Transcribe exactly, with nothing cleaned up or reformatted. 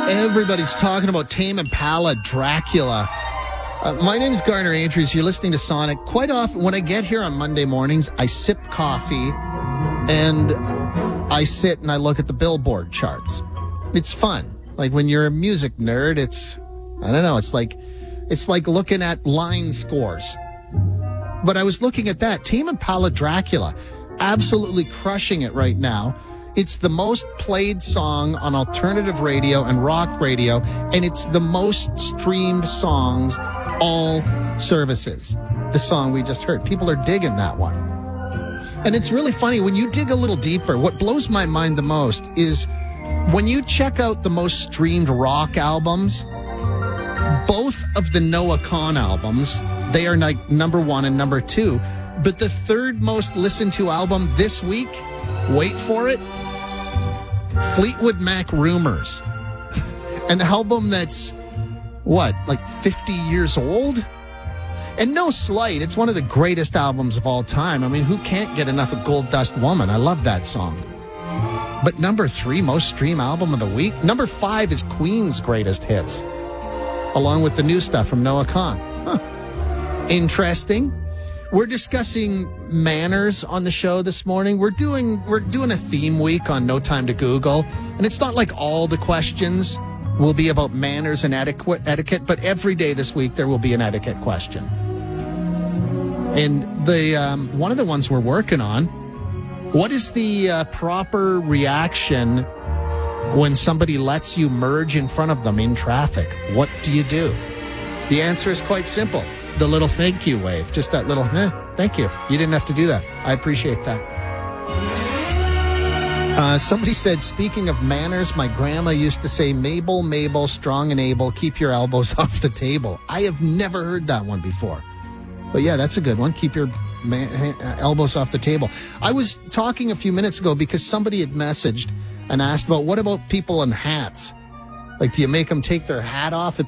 Everybody's talking about Tame Impala, Dracula. Uh, my name is Garner Andrews. You're listening to Sonic. Quite often, when I get here on Monday mornings, I sip coffee and I sit and I look at the Billboard charts. It's fun. Like when you're a music nerd, it's, I don't know, it's like, it's like looking at line scores. But I was looking at that. Tame Impala, Dracula, absolutely crushing it right now. It's the most played song on alternative radio and rock radio, and it's the most streamed songs, all services. The song we just heard. People are digging that one. And it's really funny, when you dig a little deeper, what blows my mind the most is when you check out the most streamed rock albums, both of the Noah Kahan albums, they are like number one and number two. But the third most listened to album this week, wait for it, Fleetwood Mac Rumors. An album that's, what, like fifty years old? And no slight, it's one of the greatest albums of all time. I mean, who can't get enough of Gold Dust Woman? I love that song. But number three, most streamed album of the week. Number five is Queen's greatest hits, along with the new stuff from Noah Kahan. Huh. Interesting. We're discussing manners on the show this morning. We're doing we're doing a theme week on No Time to Google, and it's not like all the questions will be about manners and etiquette, etiquette, but every day this week there will be an etiquette question. And the um, one of the ones we're working on, what is the uh, proper reaction when somebody lets you merge in front of them in traffic? What do you do? The answer is quite simple. The little thank you wave. Just that little, eh, thank you. You didn't have to do that. I appreciate that. Uh, somebody said, speaking of manners, my grandma used to say, Mabel, Mabel, strong and able, keep your elbows off the table. I have never heard that one before. But yeah, that's a good one. Keep your ma- elbows off the table. I was talking a few minutes ago because somebody had messaged and asked about, what about people in hats? Like, do you make them take their hat off at